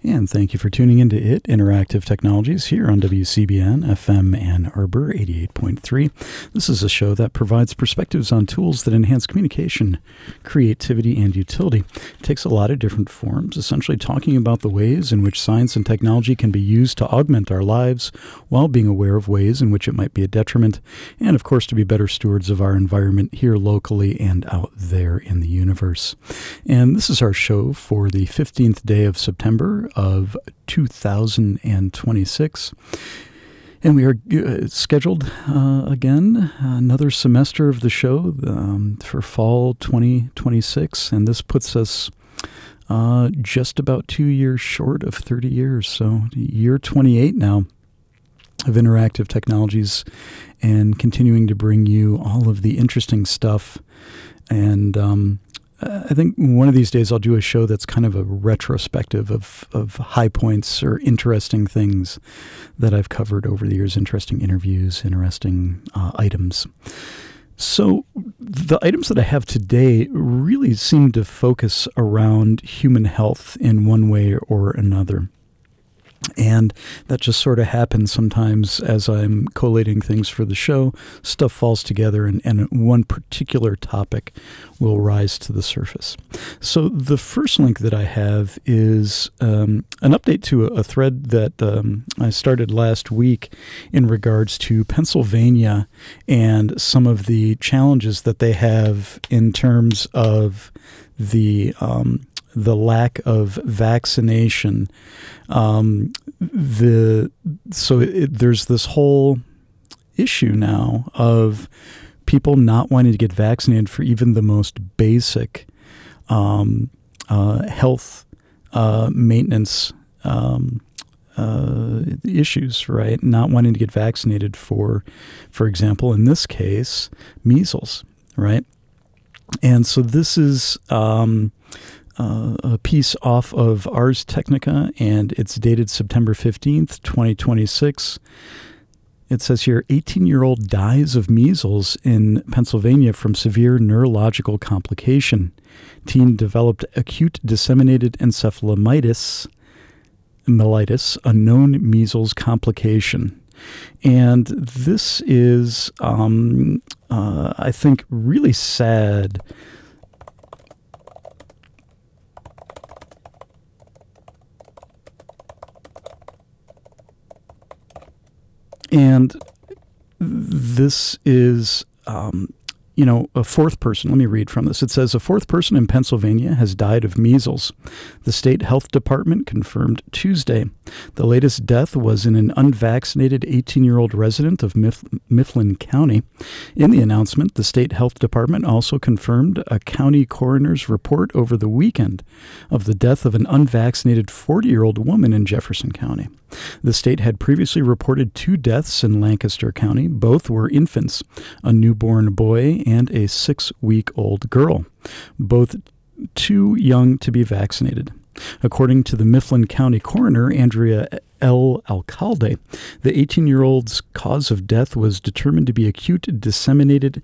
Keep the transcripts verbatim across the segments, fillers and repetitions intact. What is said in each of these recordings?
And thank you for tuning into IT Interactive Technologies here on W C B N F M Ann Arbor eighty-eight point three. This is a show that provides perspectives on tools that enhance communication, creativity, and utility. It takes a lot of different forms, essentially talking about the ways in which science and technology can be used to augment our lives while being aware of ways in which it might be a detriment, and of course to be better stewards of our environment here locally and out there in the universe. And this is our show for the fifteenth day of September of two thousand twenty-six. And we are uh, scheduled uh, again, another semester of the show um, for fall twenty twenty-six. And this puts us uh, just about two years short of thirty years. So year twenty-eight now of Interactive Technologies, and continuing to bring you all of the interesting stuff. And um I think one of these days I'll do a show that's kind of a retrospective of, of high points or interesting things that I've covered over the years, interesting interviews, interesting uh, items. So the items that I have today really seem to focus around human health in one way or another. And that just sort of happens sometimes as I'm collating things for the show. Stuff falls together and, and one particular topic will rise to the surface. So the first link that I have is um, an update to a, a thread that um, I started last week in regards to Pennsylvania and some of the challenges that they have in terms of the um, the lack of vaccination. Um, the so it, there's this whole issue now of people not wanting to get vaccinated for even the most basic um, uh, health uh, maintenance um, uh, issues, right? Not wanting to get vaccinated for, for example, in this case, measles, right? And so this is um, Uh, a piece off of Ars Technica, and it's dated September fifteenth, twenty twenty-six. It says here, eighteen-year-old dies of measles in Pennsylvania from severe neurological complication. Teen developed acute disseminated encephalitis, mellitus, a known measles complication. And this is, um, uh, I think, really sad. And this is, um, you know, a fourth person. Let me read from this. It says, a fourth person in Pennsylvania has died of measles. The state health department confirmed Tuesday. The latest death was in an unvaccinated eighteen-year-old resident of Mif- Mifflin County. In the announcement, the state health department also confirmed a county coroner's report over the weekend of the death of an unvaccinated forty-year-old woman in Jefferson County. The state had previously reported two deaths in Lancaster County. Both were infants, a newborn boy and a six-week-old girl, both too young to be vaccinated. According to the Mifflin County coroner, Andrea L. Alcalde, the eighteen-year-old's cause of death was determined to be acute disseminated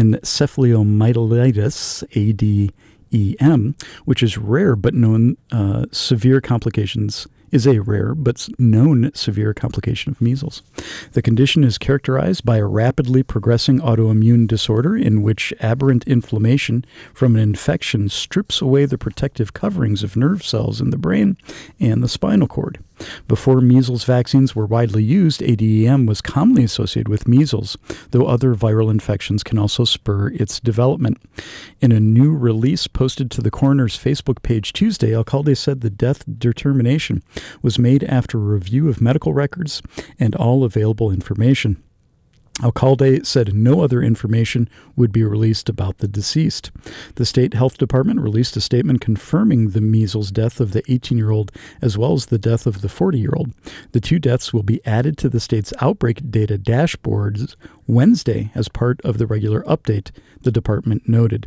encephalomyelitis, A D E M, which is rare but known uh, severe complications is a rare but known severe complication of measles. The condition is characterized by a rapidly progressing autoimmune disorder in which aberrant inflammation from an infection strips away the protective coverings of nerve cells in the brain and the spinal cord. Before measles vaccines were widely used, A D E M was commonly associated with measles, though other viral infections can also spur its development. In a new release posted to the coroner's Facebook page Tuesday, Alcalde said the death determination was made after a review of medical records and all available information. Alcalde said no other information would be released about the deceased. The state health department released a statement confirming the measles death of the eighteen-year-old as well as the death of the forty-year-old. The two deaths will be added to the state's outbreak data dashboards Wednesday as part of the regular update, the department noted.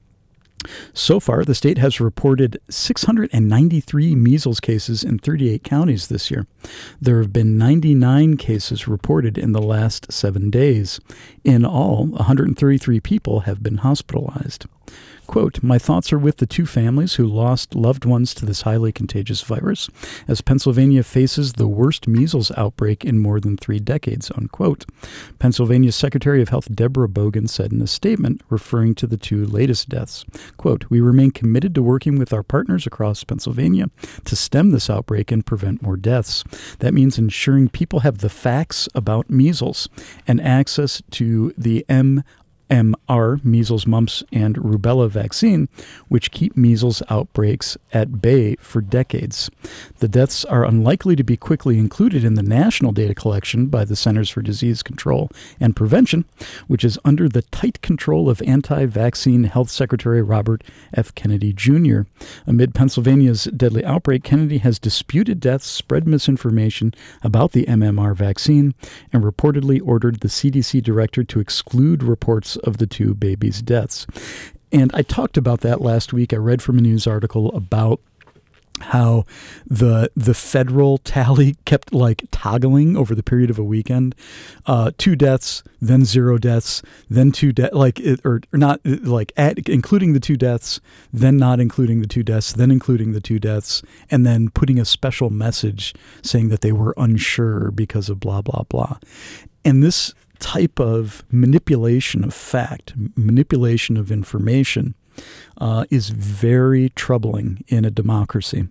So far, the state has reported six hundred ninety-three measles cases in thirty-eight counties this year. There have been ninety-nine cases reported in the last seven days. In all, one hundred thirty-three people have been hospitalized. Quote, "My thoughts are with the two families who lost loved ones to this highly contagious virus as Pennsylvania faces the worst measles outbreak in more than three decades," unquote. Pennsylvania's Secretary of Health Deborah Bogan said in a statement referring to the two latest deaths, quote, "We remain committed to working with our partners across Pennsylvania to stem this outbreak and prevent more deaths. That means ensuring people have the facts about measles and access to the M M R, measles, mumps, and rubella vaccine, which keep measles outbreaks at bay for decades. The deaths are unlikely to be quickly included in the national data collection by the Centers for Disease Control and Prevention, which is under the tight control of anti-vaccine Health Secretary Robert F. Kennedy Junior Amid Pennsylvania's deadly outbreak, Kennedy has disputed deaths, spread misinformation about the M M R vaccine, and reportedly ordered the C D C director to exclude reports of the two babies' deaths. And I talked about that last week. I read from a news article about how the the federal tally kept like toggling over the period of a weekend. Uh, two deaths, then zero deaths, then two deaths, like it, or, or not like at, including the two deaths, then not including the two deaths, then including the two deaths, and then putting a special message saying that they were unsure because of blah, blah, blah. And this type of manipulation of fact, manipulation of information, uh, is very troubling in a democracy.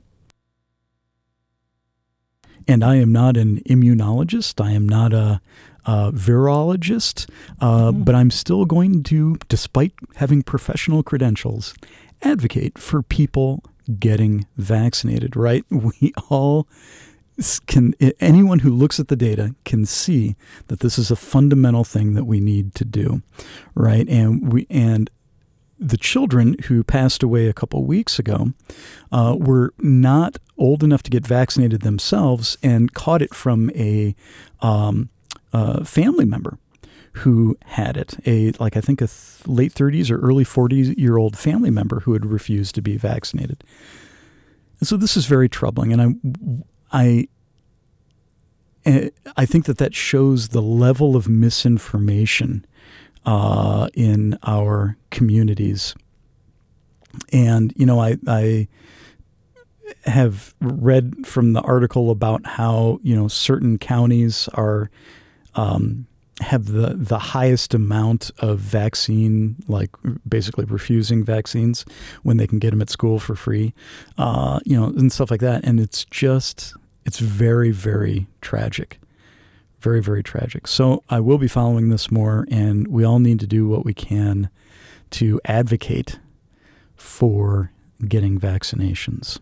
And I am not an immunologist. I am not a, a virologist, uh, mm-hmm. but I'm still going to, despite having professional credentials, advocate for people getting vaccinated, right? We all can, anyone who looks at the data can see that this is a fundamental thing that we need to do, right? And we and the children who passed away a couple weeks ago uh, were not old enough to get vaccinated themselves and caught it from a um, uh, family member who had it, a like I think a th- late thirties or early forties year old family member who had refused to be vaccinated. And so this is very troubling, and I. I I think that that shows the level of misinformation uh, in our communities. And, you know, I, I have read from the article about how, you know, certain counties are um, have the, the highest amount of vaccine, like basically refusing vaccines when they can get them at school for free, uh, you know, and stuff like that. And it's just... It's very, very tragic. Very, very tragic. So I will be following this more, and we all need to do what we can to advocate for getting vaccinations.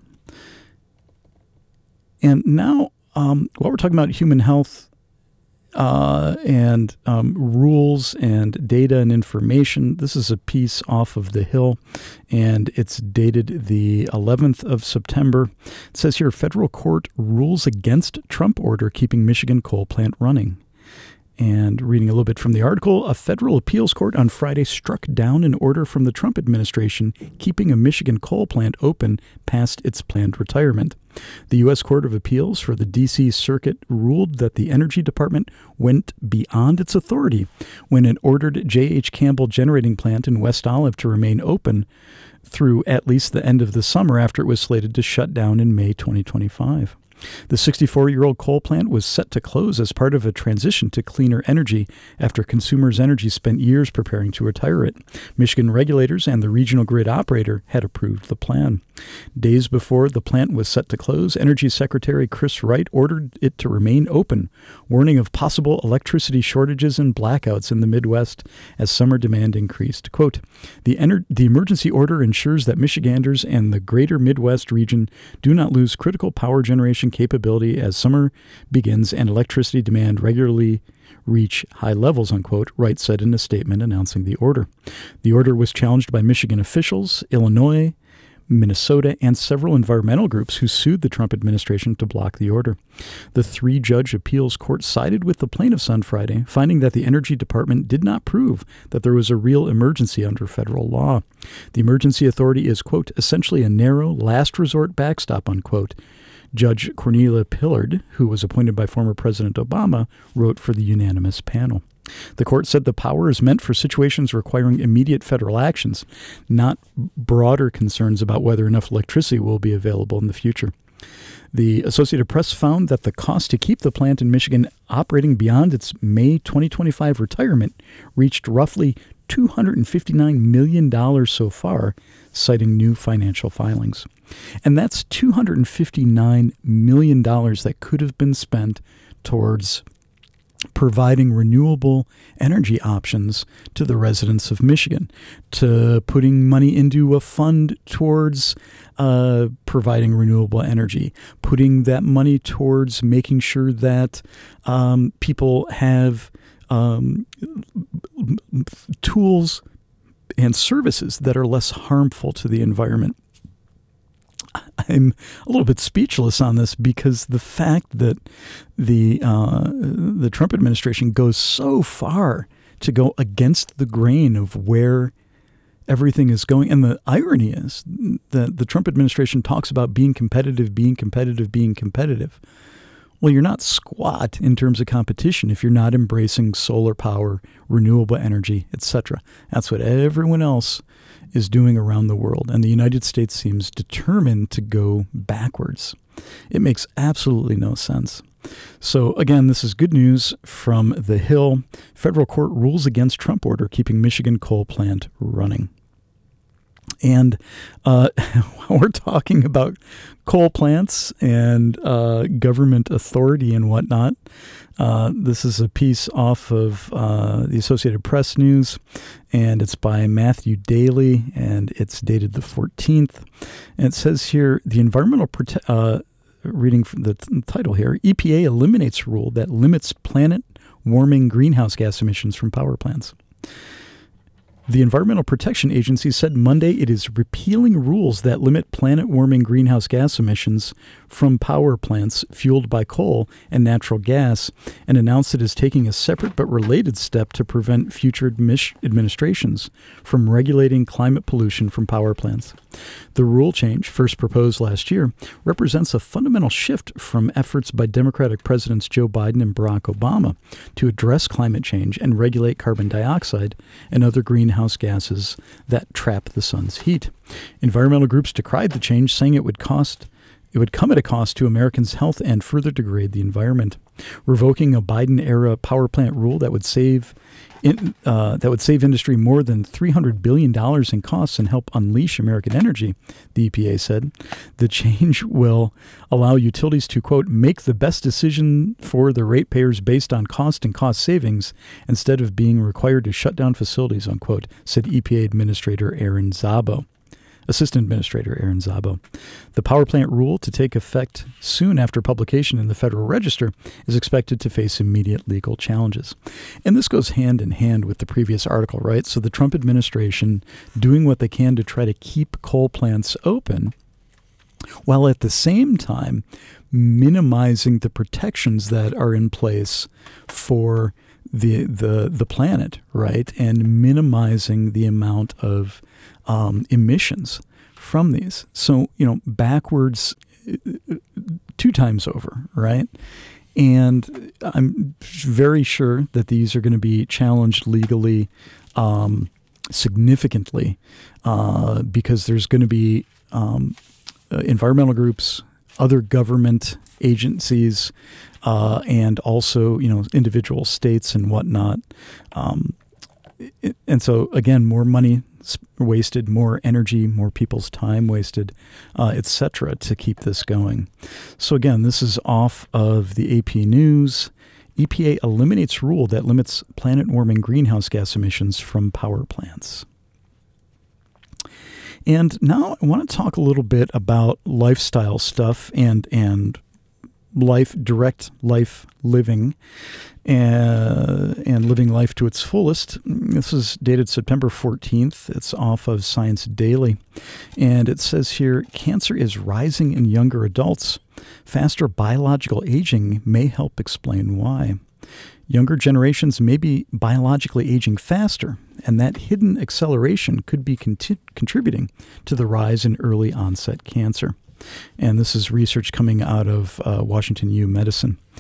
And now, um, while we're talking about human health uh, and um, rules and data and information, this is a piece off of The Hill, and it's dated the eleventh of September. It says here, federal court rules against Trump order keeping Michigan coal plant running. And reading a little bit from the article, a federal appeals court on Friday struck down an order from the Trump administration keeping a Michigan coal plant open past its planned retirement. The U S Court of Appeals for the D C Circuit ruled that the Energy Department went beyond its authority when it ordered J H. Campbell Generating Plant in West Olive to remain open through at least the end of the summer after it was slated to shut down in May twenty twenty-five. The sixty-four-year-old coal plant was set to close as part of a transition to cleaner energy after Consumers Energy spent years preparing to retire it. Michigan regulators and the regional grid operator had approved the plan. Days before the plant was set to close, Energy Secretary Chris Wright ordered it to remain open, warning of possible electricity shortages and blackouts in the Midwest as summer demand increased. Quote, the, ener- the emergency order ensures that Michiganders and the greater Midwest region do not lose critical power generation capability as summer begins and electricity demand regularly reach high levels, unquote, Wright said in a statement announcing the order. The order was challenged by Michigan officials, Illinois, Minnesota, and several environmental groups who sued the Trump administration to block the order. The three-judge appeals court sided with the plaintiffs on Friday, finding that the Energy Department did not prove that there was a real emergency under federal law. The emergency authority is, quote, essentially a narrow, last-resort backstop, unquote. Judge Cornelia Pillard, who was appointed by former President Obama, wrote for the unanimous panel. The court said the power is meant for situations requiring immediate federal actions, not broader concerns about whether enough electricity will be available in the future. The Associated Press found that the cost to keep the plant in Michigan operating beyond its May twenty twenty-five retirement reached roughly two hundred fifty-nine million dollars so far, citing new financial filings. And that's two hundred fifty-nine million dollars that could have been spent towards providing renewable energy options to the residents of Michigan, to putting money into a fund towards uh, providing renewable energy, putting that money towards making sure that um, people have um, tools and services that are less harmful to the environment. I'm a little bit speechless on this because the fact that the uh, the Trump administration goes so far to go against the grain of where everything is going, and the irony is that the Trump administration talks about being competitive, being competitive, being competitive. Well, you're not squat in terms of competition if you're not embracing solar power, renewable energy, et cetera. That's what everyone else is doing around the world, and the United States seems determined to go backwards. It makes absolutely no sense. So again, this is good news from the Hill. Federal court rules against Trump order keeping Michigan coal plant running. And uh, while we're talking about coal plants and uh, government authority and whatnot, uh, this is a piece off of uh, the Associated Press News, and it's by Matthew Daly, and it's dated the fourteenth. And it says here, the environmental prote- uh, reading from the t- title here, E P A eliminates rule that limits planet-warming greenhouse gas emissions from power plants. The Environmental Protection Agency said Monday it is repealing rules that limit planet-warming greenhouse gas emissions from power plants fueled by coal and natural gas, and announced it is taking a separate but related step to prevent future admis- administrations from regulating climate pollution from power plants. The rule change, first proposed last year, represents a fundamental shift from efforts by Democratic Presidents Joe Biden and Barack Obama to address climate change and regulate carbon dioxide and other greenhouse gases that trap the sun's heat. Environmental groups decried the change, saying it would cost it would come at a cost to Americans' health and further degrade the environment. Revoking a Biden-era power plant rule that would save in, uh, that would save industry more than three hundred billion dollars in costs and help unleash American energy, the E P A said. The change will allow utilities to, quote, make the best decision for the ratepayers based on cost and cost savings instead of being required to shut down facilities, unquote, said E P A Administrator Aaron Szabo. Assistant Administrator Aaron Szabo. The power plant rule, to take effect soon after publication in the Federal Register, is expected to face immediate legal challenges. And this goes hand in hand with the previous article, right? So the Trump administration doing what they can to try to keep coal plants open, while at the same time minimizing the protections that are in place for the the the planet, right? And minimizing the amount of um, emissions from these. So, you know, backwards two times over, right? And I'm very sure that these are going to be challenged legally um, significantly uh, because there's going to be um, uh, environmental groups, other government agencies, uh, and also, you know, individual states and whatnot. Um, and so, again, more money wasted, more energy, more people's time wasted, uh, et cetera, to keep this going. So, again, this is off of the A P News. E P A eliminates rule that limits planet-warming greenhouse gas emissions from power plants. And now I want to talk a little bit about lifestyle stuff and and life, direct life living, uh, and living life to its fullest. This is dated September fourteenth. It's off of Science Daily. And it says here, cancer is rising in younger adults. Faster biological aging may help explain why. Younger generations may be biologically aging faster, and that hidden acceleration could be conti- contributing to the rise in early onset cancer. And this is research coming out of uh, Washington U Medicine.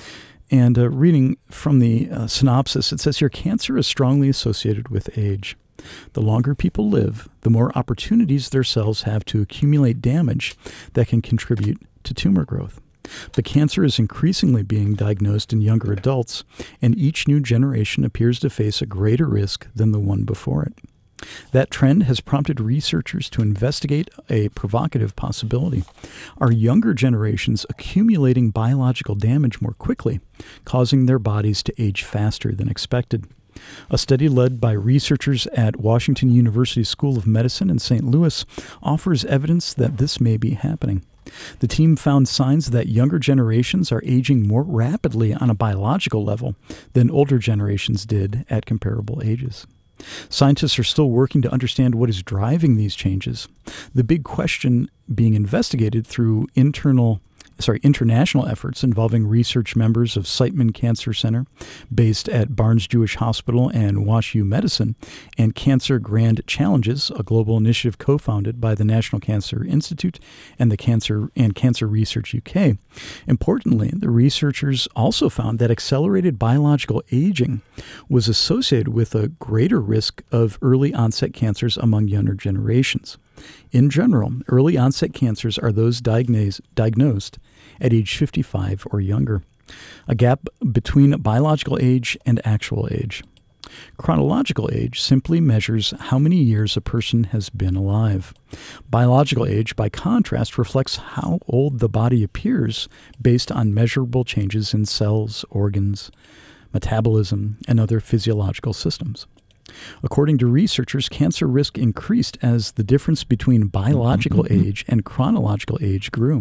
And uh, reading from the uh, synopsis, it says here, cancer is strongly associated with age. The longer people live, the more opportunities their cells have to accumulate damage that can contribute to tumor growth. But cancer is increasingly being diagnosed in younger adults, and each new generation appears to face a greater risk than the one before it. That trend has prompted researchers to investigate a provocative possibility. Are younger generations accumulating biological damage more quickly, causing their bodies to age faster than expected? A study led by researchers at Washington University School of Medicine in Saint Louis offers evidence that this may be happening. The team found signs that younger generations are aging more rapidly on a biological level than older generations did at comparable ages. Scientists are still working to understand what is driving these changes. The big question being investigated through internal sorry, international efforts involving research members of Siteman Cancer Center, based at Barnes Jewish Hospital and WashU Medicine, and Cancer Grand Challenges, a global initiative co-founded by the National Cancer Institute and the Cancer and Cancer Research U K. Importantly, the researchers also found that accelerated biological aging was associated with a greater risk of early onset cancers among younger generations. In general, early onset cancers are those diagnosed, diagnosed at age fifty-five or younger, a gap between biological age and actual age. Chronological age simply measures how many years a person has been alive. Biological age, by contrast, reflects how old the body appears based on measurable changes in cells, organs, metabolism, and other physiological systems. According to researchers, cancer risk increased as the difference between biological age and chronological age grew.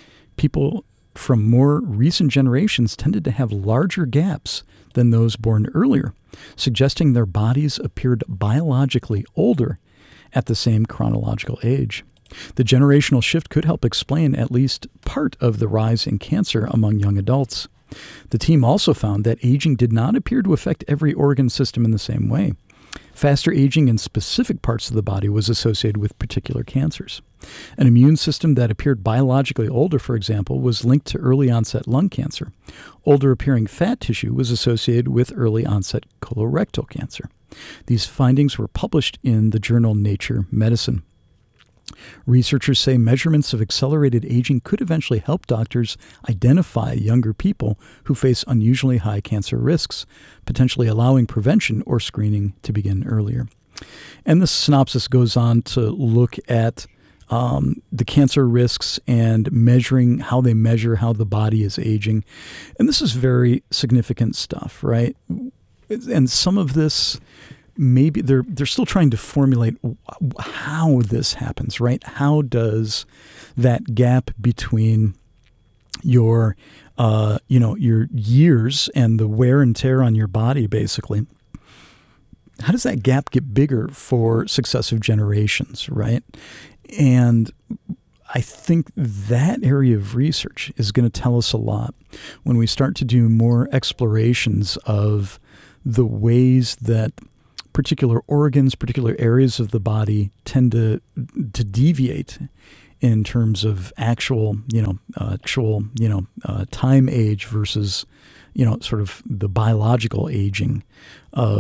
People from more recent generations tended to have larger gaps than those born earlier, suggesting their bodies appeared biologically older at the same chronological age. The generational shift could help explain at least part of the rise in cancer among young adults. The team also found that aging did not appear to affect every organ system in the same way. Faster aging in specific parts of the body was associated with particular cancers. An immune system that appeared biologically older, for example, was linked to early onset lung cancer. Older appearing fat tissue was associated with early onset colorectal cancer. These findings were published in the journal Nature Medicine. Researchers say measurements of accelerated aging could eventually help doctors identify younger people who face unusually high cancer risks, potentially allowing prevention or screening to begin earlier. And the synopsis goes on to look at um, the cancer risks and measuring how they measure how the body is aging. And this is very significant stuff, right? And some of this, maybe they're they're still trying to formulate how this happens, right? How does that gap between your, uh, you know, your years and the wear and tear on your body, basically, how does that gap get bigger for successive generations, right? And I think that area of research is going to tell us a lot when we start to do more explorations of the ways that particular organs, particular areas of the body tend to to deviate in terms of actual, you know, uh, actual, you know, uh, time age versus, you know, sort of the biological aging of